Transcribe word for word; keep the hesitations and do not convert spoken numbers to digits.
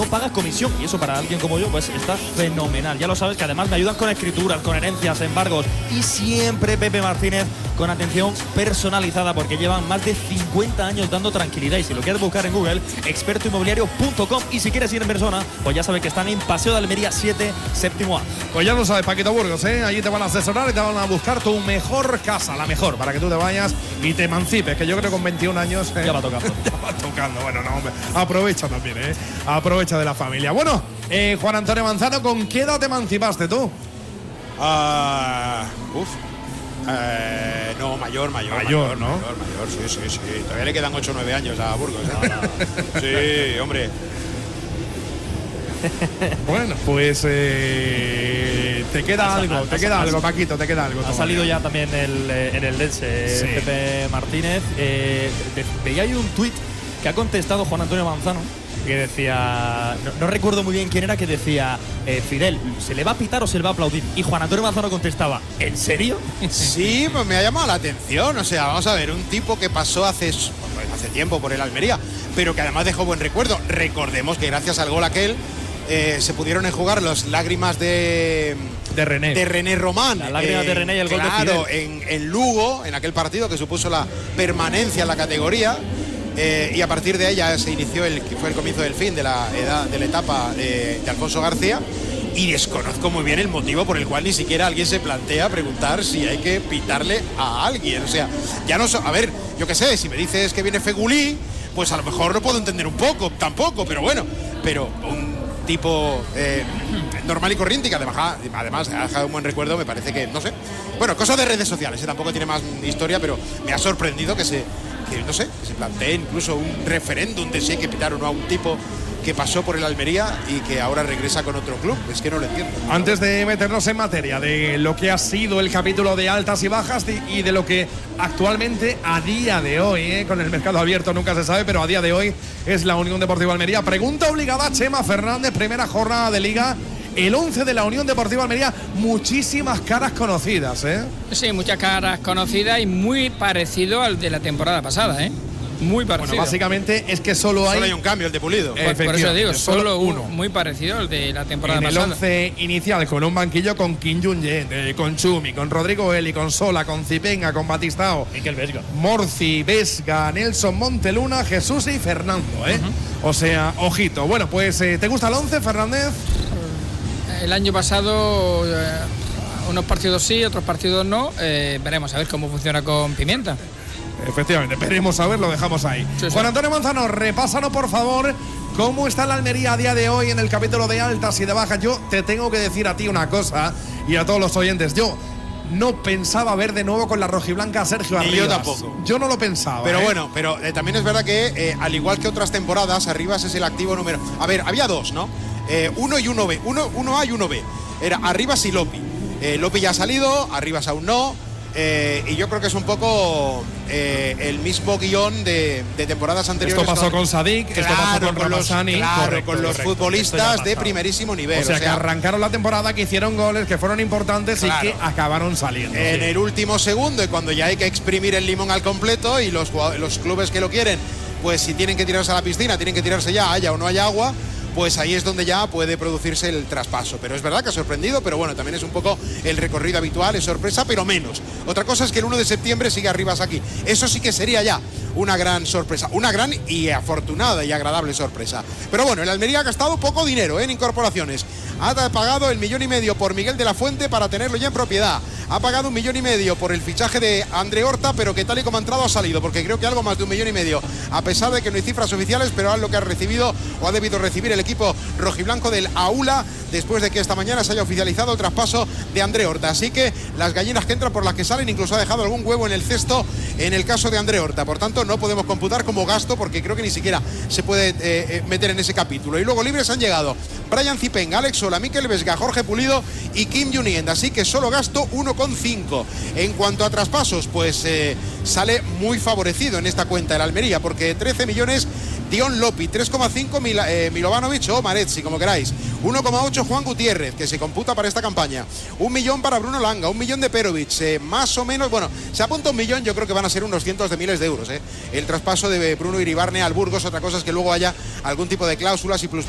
no pagas comisión. Y eso para alguien como yo, pues está fenomenal. Ya lo sabes que además me ayudan con escrituras, con herencias, embargos. Y siempre Pepe Martínez con atención personalizada, porque llevan más de cincuenta años dando tranquilidad. Y si lo quieres buscar en Google, experto inmobiliario punto com. Y si quieres ir en persona, pues ya sabes que están en Paseo de Almería siete, séptimo A. Pues ya lo sabes, Paquito Burgos, ¿eh? Allí te van a asesorar y te van a buscar tu mejor casa, la mejor, para que tú te vayas y te emancipes, que yo creo que con veintiún años… Eh, ya va tocando. ya va tocando. Bueno, no, hombre. Aprovecha también, ¿eh? Aprovecha de la familia. Bueno, eh, Juan Antonio Manzano, ¿con qué edad te emancipaste tú? Ah, uf. Eh, no, mayor, mayor. Mayor, ¿no? Mayor, mayor, sí, sí, sí. Todavía le quedan ocho o nueve años a Burgos. ¿eh? Sí, hombre. Bueno, pues eh, te queda has, algo, has, te has, queda has, algo, Paquito, te queda algo. Ha salido ya también el, en el Dense, sí. Pepe Martínez. Eh, veía ahí un tuit que ha contestado Juan Antonio Manzano, que decía, no, no recuerdo muy bien quién era, que decía, eh, Fidel, ¿se le va a pitar o se le va a aplaudir? Y Juan Antonio Manzano contestaba, ¿en serio? Sí, pues me ha llamado la atención. O sea, vamos a ver, un tipo que pasó hace, hace tiempo por el Almería, pero que además dejó buen recuerdo. Recordemos que gracias al gol aquel eh, se pudieron enjugar las lágrimas de… De René. De René Román. Las lágrimas eh, de René y el claro, gol de Fidel. En, en Lugo, en aquel partido que supuso la permanencia en la categoría. Eh, y a partir de ella se inició el que fue el comienzo del fin de la edad de la etapa de, de Alfonso García, y desconozco muy bien el motivo por el cual ni siquiera alguien se plantea preguntar si hay que pitarle a alguien. O sea, ya no so, a ver, yo qué sé, si me dices que viene Fegulí, pues a lo mejor lo puedo entender un poco, tampoco, pero bueno, pero un tipo eh, normal y corriente, que además, además ha dejado un buen recuerdo, me parece que, no sé, bueno, cosas de redes sociales, eh, tampoco tiene más historia, pero me ha sorprendido que se que no sé, que se plantee incluso un referéndum de si hay que pitar o no a un tipo que pasó por el Almería y que ahora regresa con otro club. Es que no lo entiendo. Antes de meternos en materia de lo que ha sido el capítulo de altas y bajas y de lo que actualmente a día de hoy, eh, con el mercado abierto nunca se sabe, pero a día de hoy es la Unión Deportiva Almería. Pregunta obligada, Chema Fernández, primera jornada de Liga. El once de la Unión Deportiva Almería, muchísimas caras conocidas, ¿eh? Sí, muchas caras conocidas y muy parecido al de la temporada pasada, ¿eh? Muy parecido. Bueno, básicamente es que solo hay… Solo hay un cambio, el de Pulido. Por, por eso digo, solo uno. Muy parecido al de la temporada en pasada. En el once inicial, con un banquillo con Kim Jung-ye, con Chumi, con Rodrigo Eli, con Sola, con Zipenga, con Batistao, Miquel Vesga, Morci, Vesga, Nelson Monteluna, Jesús y Fernando, ¿eh? Uh-huh. O sea, ojito. Bueno, pues eh, ¿te gusta el once, Fernández? El año pasado eh, unos partidos sí, otros partidos no. Eh, veremos a ver cómo funciona con Pimienta. Efectivamente, veremos a ver, lo dejamos ahí. Sí, sí. Juan Antonio Manzano, repásanos por favor cómo está la Almería a día de hoy en el capítulo de altas y de bajas. Yo te tengo que decir a ti una cosa y a todos los oyentes. Yo no pensaba ver de nuevo con la rojiblanca a Sergio Arribas. Y yo tampoco. Yo no lo pensaba. Pero ¿eh? bueno, pero eh, también es verdad que eh, al igual que otras temporadas, Arribas es el activo número… A ver, había dos, ¿no? Eh, uno y uno B, uno, uno A y uno B. Era Arribas y Lopi. Eh, Lopi ya ha salido, Arribas aún no. Eh, y yo creo que es un poco eh, el mismo guión de, de temporadas anteriores. Esto pasó con, con Sadik, claro, esto pasó con, con Ramazani. Claro, correcto, con los correcto, futbolistas de primerísimo nivel. O sea, o sea, que arrancaron la temporada, que hicieron goles, que fueron importantes, claro, y que acabaron saliendo. En sí. el último segundo, y cuando ya hay que exprimir el limón al completo, y los, los clubes que lo quieren, pues si tienen que tirarse a la piscina, tienen que tirarse ya, haya o no haya agua, pues ahí es donde ya puede producirse el traspaso. Pero es verdad que ha sorprendido, pero bueno, también es un poco el recorrido habitual, es sorpresa, pero menos. Otra cosa es que el uno de septiembre sigue Arribas aquí. Eso sí que sería ya una gran sorpresa, una gran y afortunada y agradable sorpresa. Pero bueno, el Almería ha gastado poco dinero, ¿eh?, en incorporaciones. Ha pagado el millón y medio por Miguel de la Fuente para tenerlo ya en propiedad. Ha pagado un millón y medio por el fichaje de André Horta, pero que tal y como ha entrado ha salido, porque creo que algo más de un millón y medio, a pesar de que no hay cifras oficiales, pero es lo que ha recibido o ha debido recibir el equipo rojiblanco del Aula, después de que esta mañana se haya oficializado el traspaso de André Horta. Así que las gallinas que entran por las que salen, incluso ha dejado algún huevo en el cesto en el caso de André Horta. Por tanto, no podemos computar como gasto, porque creo que ni siquiera se puede eh, meter en ese capítulo. Y luego libres han llegado Brian Zipenga, Alex Sola, Miquel Vesga, Jorge Pulido y Kim Jung-ye. Así que solo gasto uno coma cinco. En cuanto a traspasos, pues eh, sale muy favorecido en esta cuenta el Almería, porque trece millones Dion Lopi, tres coma cinco Mil, eh, Milovanovic o Maretzi, como queráis, uno coma ocho Juan Gutiérrez, que se computa para esta campaña, un millón para Bruno Langa, un millón de Perovic, eh, más o menos, bueno, se apunta un millón, yo creo que van a ser unos cientos de miles de euros, eh, el traspaso de Bruno Iribarne al Burgos. Otra cosa es que luego haya algún tipo de cláusulas y plus